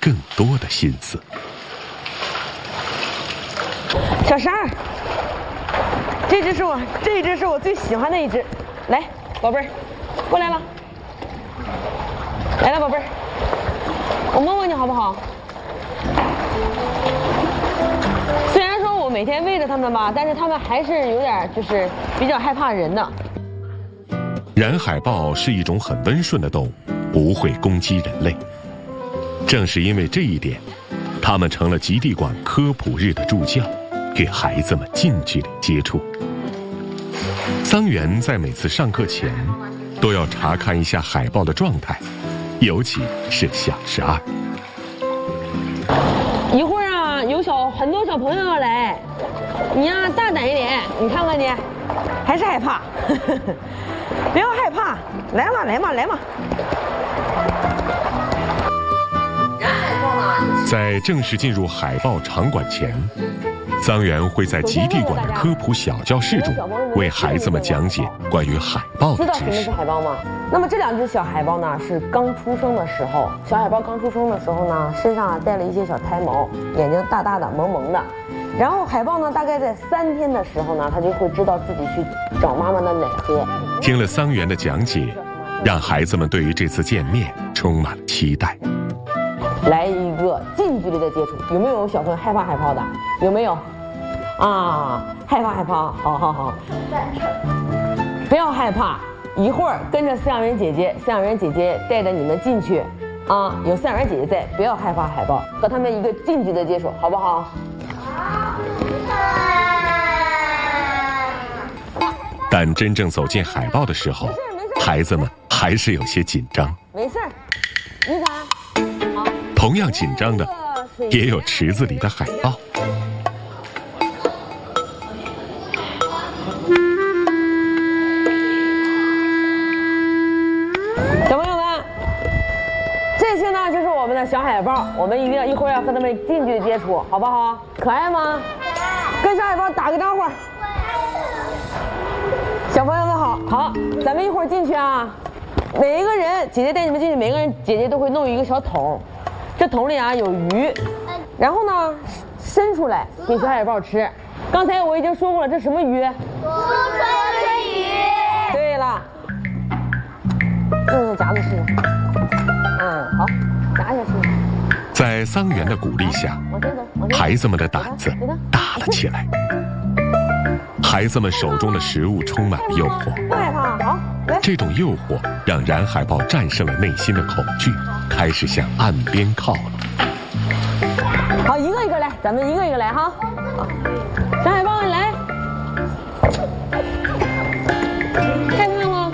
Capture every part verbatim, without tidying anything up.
更多的心思。 小十二，这只是我，这一只是我最喜欢的一只。来，宝贝儿，过来了，来了，宝贝儿，我摸摸你好不好？虽然说我每天喂着它们吧，但是它们还是有点就是比较害怕人的。 染海豹是一种很温顺的动物，不会攻击人类。正是因为这一点，它们成了极地馆科普日的助教，给孩子们近距离接触。桑园在每次上课前都要查看一下海豹的状态，尤其是小十二。 一会儿啊，有小很多小朋友要来，你呀大胆一点，你看看你，还是害怕，不要害怕，来嘛来嘛来嘛。 在正式进入海豹场馆前，桑园会在极地馆的科普小教室中为孩子们讲解关于海豹的知识。 知道什么是海豹吗？那么这两只小海豹呢，是刚出生的时候，小海豹刚出生的时候呢，身上啊带了一些小胎毛，眼睛大大的、萌萌的。然后海豹呢，大概在三天的时候呢，它就会知道自己去找妈妈的奶喝。 听了桑园的讲解，让孩子们对于这次见面充满了期待。 来一个近距离的接触，有没有小朋友害怕海豹的？有没有？啊，害怕害怕，好好好，不要害怕，一会儿跟着饲养员姐姐，饲养员姐姐带着你们进去，啊，有饲养员姐姐在，不要害怕海豹，和他们一个近距离的接触，好不好？好。 但真正走进海豹的时候，孩子们还是有些紧张。 没事，你咋？ 同样紧张的也有池子里的海豹。 小朋友们，这些呢就是我们的小海豹，我们一定要一会儿要和它们近距离接触，好不好？可爱吗？跟小海豹打个招呼。小朋友们好，好，咱们一会儿进去啊。每一个人，姐姐带你们进去，每个人姐姐都会弄一个小桶。这桶里啊有鱼，然后呢伸出来给小海豹吃。刚才我已经说过了，这什么鱼？ 竹荪鱼。 对了，用夹子试试。嗯，好，夹一下试试。 在桑园的鼓励下，孩子们的胆子大了起来。孩子们手中的食物充满了诱惑， 不害怕，好，来。这种诱惑让染海豹战胜了内心的恐惧，开始向岸边靠拢。 好，一个一个来，咱们一个一个来哈。小海豹，你来。害怕吗？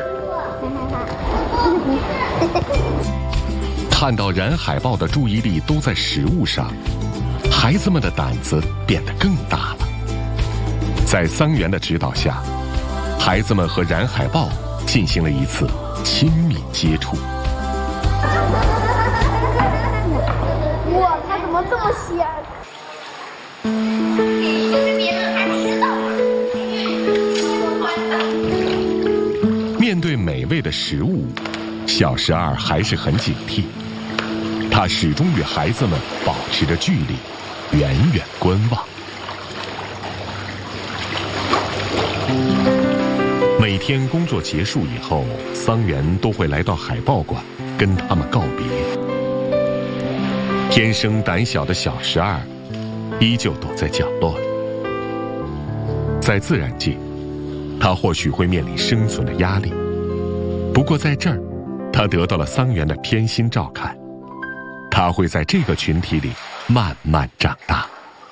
害怕。 看到染海豹的注意力都在食物上，孩子们的胆子变得更大了。在桑园的指导下，孩子们和染海豹进行了一次亲密接触。 哇，它怎么这么咸？ 面对美味的食物，小十二还是很警惕，他始终与孩子们保持着距离，远远观望。每天工作结束以后，桑园都会来到海豹馆跟他们告别。天生胆小的小十二依旧躲在角落里。在自然界，他或许会面临生存的压力，不过在这儿，他得到了桑园的偏心照看，他会在这个群体里慢慢长大。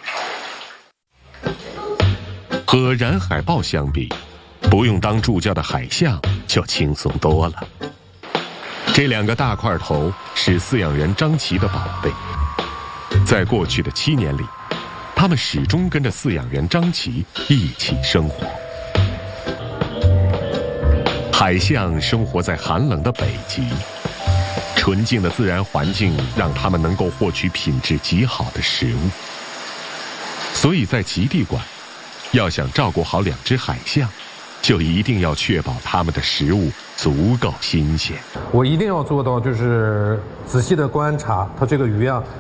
和染海豹相比，不用当助教的海象就轻松多了。这两个大块头是饲养员张琪的宝贝，在过去的七年里，他们始终跟着饲养员张琪一起生活。海象生活在寒冷的北极，纯净的自然环境让他们能够获取品质极好的食物，所以在极地馆，要想照顾好两只海象，就一定要确保它们的食物足够新鲜。 我一定要做到，就是仔细的观察它这个鱼啊